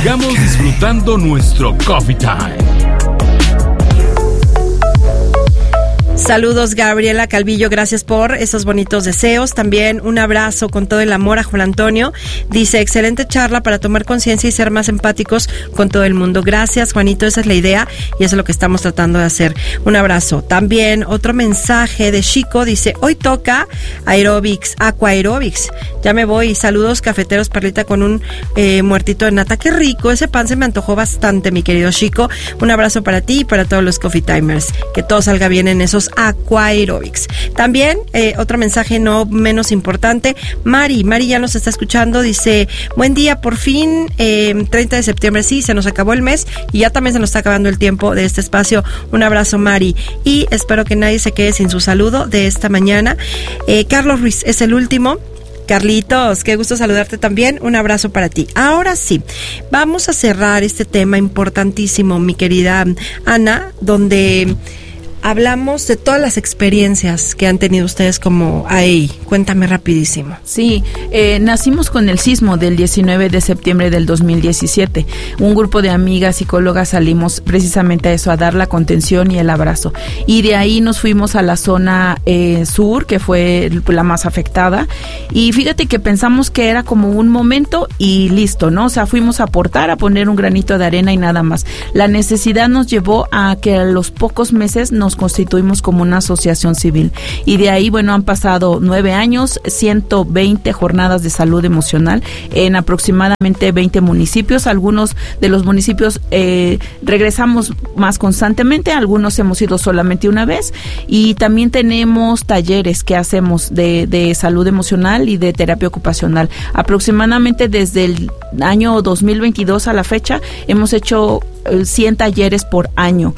Sigamos disfrutando nuestro Coffee Time. Saludos, Gabriela Calvillo, gracias por esos bonitos deseos. También un abrazo con todo el amor a Juan Antonio. Dice, excelente charla para tomar conciencia y ser más empáticos con todo el mundo. Gracias, Juanito, esa es la idea y eso es lo que estamos tratando de hacer. Un abrazo. También otro mensaje de Chico, dice, hoy toca aerobics, aqua aerobics. Ya me voy. Saludos, cafeteros, Perlita, con un muertito de nata. Qué rico, ese pan se me antojó bastante, mi querido Chico. Un abrazo para ti y para todos los Coffee Timers. Que todo salga bien en esos aqua aerobics. También otro mensaje no menos importante, Mari ya nos está escuchando, dice, buen día, por fin 30 de septiembre, sí, se nos acabó el mes y ya también se nos está acabando el tiempo de este espacio. Un abrazo, Mari, y espero que nadie se quede sin su saludo de esta mañana. Carlos Ruiz es el último. Carlitos, qué gusto saludarte también, un abrazo para ti. Ahora sí, vamos a cerrar este tema importantísimo, mi querida Ana, donde hablamos de todas las experiencias que han tenido ustedes como AEI. Cuéntame rapidísimo. Sí, nacimos con el sismo del 19 de septiembre del 2017. Un grupo de amigas psicólogas salimos precisamente a eso, a dar la contención y el abrazo. Y de ahí nos fuimos a la zona sur, que fue la más afectada. Y fíjate que pensamos que era como un momento y listo, ¿no? O sea, fuimos a aportar, a poner un granito de arena y nada más. La necesidad nos llevó a que a los pocos meses nos constituimos como una asociación civil y de ahí, bueno, han pasado 9 años, 120 jornadas de salud emocional en aproximadamente 20 municipios. Algunos de los municipios regresamos más constantemente, algunos hemos ido solamente una vez y también tenemos talleres que hacemos de salud emocional y de terapia ocupacional. Aproximadamente desde el año 2022 a la fecha hemos hecho 100 talleres por año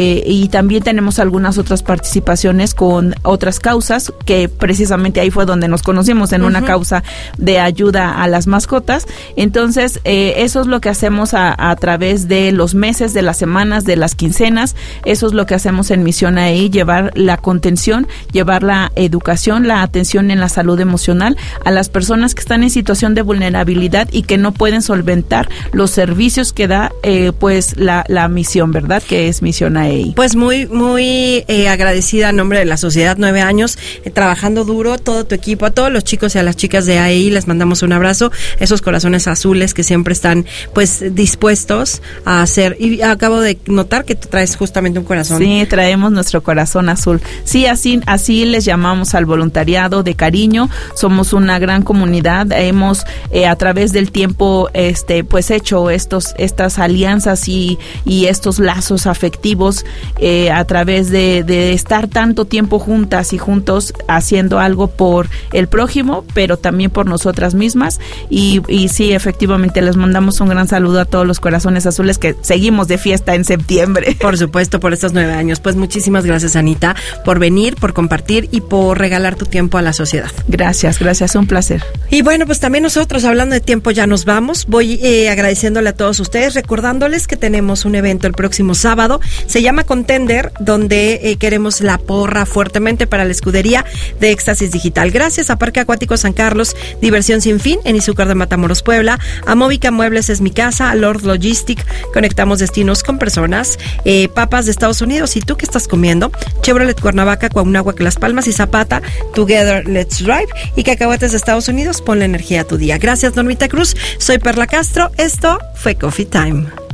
y también tenemos algunas otras participaciones con otras causas que precisamente ahí fue donde nos conocimos en una causa de ayuda a las mascotas. Entonces eso es lo que hacemos a través de los meses, de las semanas, de las quincenas. Eso es lo que hacemos en Misión AEI, llevar la contención, llevar la educación, la atención en la salud emocional a las personas que están en situación de vulnerabilidad y que no pueden solventar los servicios que da pues la misión, ¿verdad? Que es Misión AEI. Pues muy agradecida en nombre de la sociedad, 9 años trabajando duro, todo tu equipo, a todos los chicos y a las chicas de AEI les mandamos un abrazo, esos corazones azules que siempre están pues dispuestos a hacer, y acabo de notar que tú traes justamente un corazón. Sí, traemos nuestro corazón azul. Sí, así les llamamos al voluntariado de cariño. Somos una gran comunidad, hemos a través del tiempo pues hecho estas alianzas y estos lazos afectivos a través de estar tanto tiempo juntas y juntos haciendo algo por el prójimo, pero también por nosotras mismas. Y sí, efectivamente, les mandamos un gran saludo a todos los corazones azules que seguimos de fiesta en septiembre. Por supuesto, por estos 9 años. Pues muchísimas gracias, Anita, por venir, por compartir y por regalar tu tiempo a la sociedad. Gracias, un placer. Y bueno, pues también nosotros, hablando de tiempo, ya nos vamos. Voy agradeciéndole a todos ustedes, recordándoles que tenemos un evento el próximo sábado. Se llama Contender, donde queremos la porra fuertemente para la escudería de Éxtasis Digital. Gracias a Parque Acuático San Carlos, Diversión Sin Fin, en Izúcar de Matamoros, Puebla, a Móvica Muebles es mi casa, a Lord Logistic, conectamos destinos con personas, Papas de Estados Unidos, ¿y tú qué estás comiendo? Chevrolet Cuernavaca, Cuauhnáhuac, Las Palmas y Zapata, Together Let's Drive, y Cacahuates de Estados Unidos, ponle energía a tu día. Gracias, Normita Cruz, soy Perla Castro, esto fue Coffee Time.